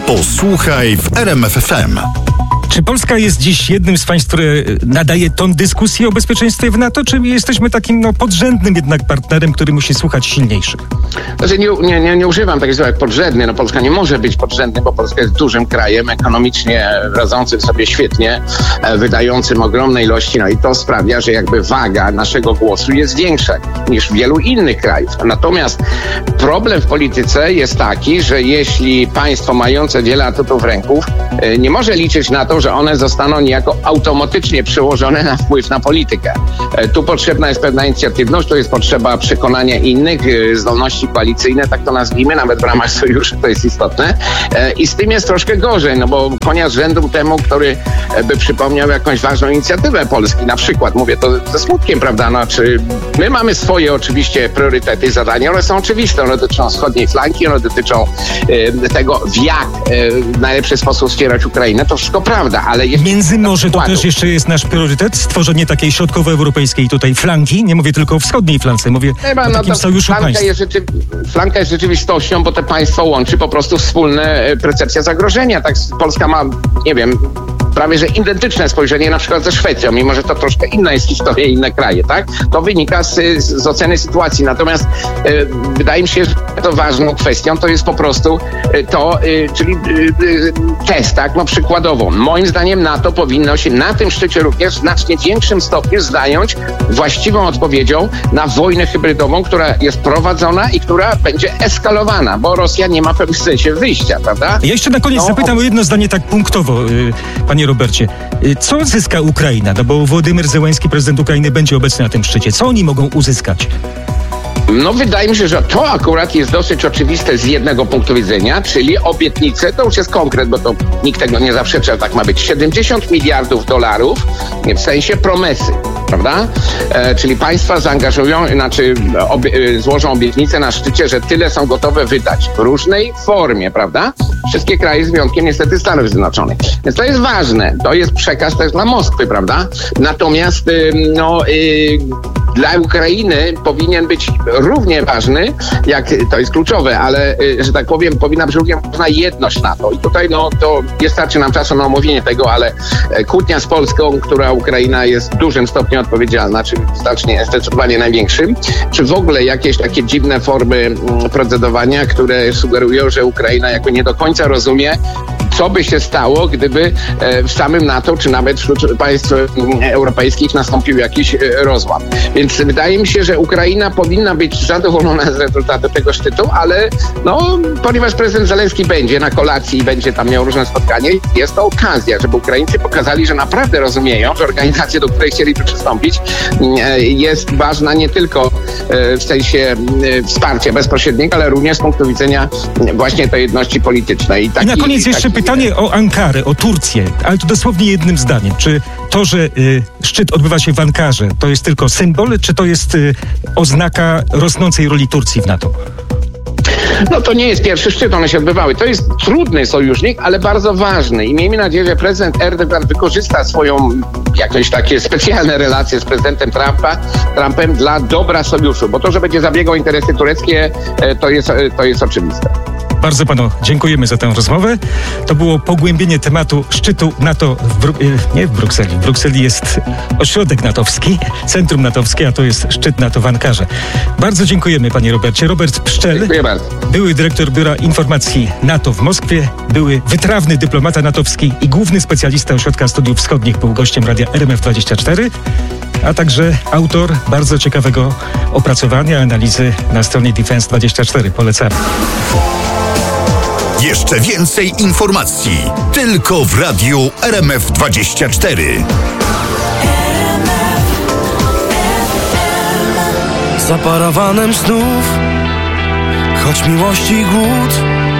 Posłuchaj w RMF FM. Czy Polska jest dziś jednym z państw, które nadaje ton dyskusji o bezpieczeństwie w NATO, czy jesteśmy takim podrzędnym jednak partnerem, który musi słuchać silniejszych? Znaczy nie używam takiego słowa jak podrzędny. Polska nie może być podrzędny, bo Polska jest dużym krajem, ekonomicznie radzącym sobie świetnie, wydającym ogromne ilości, i to sprawia, że jakby waga naszego głosu jest większa niż w wielu innych krajów. Natomiast problem w polityce jest taki, że jeśli państwo mające wiele atutów w ręku nie może liczyć na to, że one zostaną niejako automatycznie przełożone na wpływ na politykę. Tu potrzebna jest pewna inicjatywność, to jest potrzeba przekonania innych, zdolności koalicyjne, tak to nazwijmy, nawet w ramach sojuszu, to jest istotne. I z tym jest troszkę gorzej, bo konia z rzędu temu, który by przypomniał jakąś ważną inicjatywę Polski. Na przykład, mówię to ze smutkiem, prawda, czy my mamy swoje oczywiście priorytety i zadania, one są oczywiste, one dotyczą wschodniej flanki, one dotyczą tego, w jak w najlepszy sposób wspierać Ukrainę, to wszystko prawda, ale jest... Międzymorze to też jeszcze jest nasz priorytet? Stworzenie takiej środkowoeuropejskiej tutaj flanki? Nie mówię tylko o wschodniej flance, mówię o takim sojuszu państw. Flanka jest rzeczywistością, bo te państwo łączy po prostu wspólna percepcja zagrożenia. Tak, Polska ma, nie wiem, prawie że identyczne spojrzenie na przykład ze Szwecją, mimo że to troszkę inna jest historia i inne kraje, tak? To wynika z oceny sytuacji. Natomiast wydaje mi się, że to ważną kwestią to jest po prostu czyli test, tak? Przykładowo. Moim zdaniem NATO powinno się na tym szczycie również w znacznie większym stopniu zająć właściwą odpowiedzią na wojnę hybrydową, która jest prowadzona i która będzie eskalowana, bo Rosja nie ma w pewnym sensie wyjścia, prawda? Ja jeszcze na koniec zapytam o jedno zdanie tak punktowo, panie Robercie. Co zyska Ukraina? Bo Władimir Zełenski, prezydent Ukrainy, będzie obecny na tym szczycie. Co oni mogą uzyskać? Wydaje mi się, że to akurat jest dosyć oczywiste z jednego punktu widzenia, czyli obietnice, to już jest konkret, bo to nikt tego nie zaprzecza, tak ma być, $70 miliardów w sensie promesy, prawda? Czyli państwa zaangażują, złożą obietnicę na szczycie, że tyle są gotowe wydać w różnej formie, prawda? Wszystkie kraje z wyjątkiem niestety Stanów Zjednoczonych. Więc to jest ważne, to jest przekaz też dla Moskwy, prawda? Natomiast dla Ukrainy powinien być równie ważny, jak to jest kluczowe, ale, że tak powiem, powinna być równie ważna jedność NATO. I tutaj, to nie starczy nam czasu na omówienie tego, ale kłótnia z Polską, która Ukraina jest w dużym stopniu odpowiedzialna, czy zdecydowanie największym, czy w ogóle jakieś takie dziwne formy procedowania, które sugerują, że Ukraina jako nie do końca rozumie, co by się stało, gdyby w samym NATO, czy nawet wśród państw europejskich nastąpił jakiś rozłam. Więc wydaje mi się, że Ukraina powinna być zadowolona z rezultatu tego szczytu, ale ponieważ prezydent Zełenski będzie na kolacji i będzie tam miał różne spotkania, jest to okazja, żeby Ukraińcy pokazali, że naprawdę rozumieją, że organizacja, do której chcieliby przystąpić, jest ważna nie tylko w sensie wsparcia bezpośredniego, ale również z punktu widzenia właśnie tej jedności politycznej. I na koniec jeszcze pytanie o Ankarę, o Turcję, ale to dosłownie jednym zdaniem. Czy to, że szczyt odbywa się w Ankarze, to jest tylko symbol, czy to jest oznaka rosnącej roli Turcji w NATO? To nie jest pierwszy szczyt, one się odbywały. To jest trudny sojusznik, ale bardzo ważny. I miejmy nadzieję, że prezydent Erdogan wykorzysta swoją jakieś takie specjalne relacje z prezydentem Trumpem dla dobra sojuszu, bo to, że będzie zabiegał o interesy tureckie, to jest oczywiste. Bardzo panu dziękujemy za tę rozmowę. To było pogłębienie tematu szczytu NATO nie w Brukseli. W Brukseli jest ośrodek natowski, centrum natowskie, a to jest szczyt NATO w Ankarze. Bardzo dziękujemy, panie Robercie. Robert Pszczel, dziękuję bardzo. Były dyrektor Biura Informacji NATO w Moskwie, były wytrawny dyplomata natowski i główny specjalista Ośrodka Studiów Wschodnich, był gościem radia RMF24, a także autor bardzo ciekawego opracowania, analizy na stronie Defense24. Polecam. Jeszcze więcej informacji tylko w radiu RMF24. Za parawanem snów, choć miłości głód,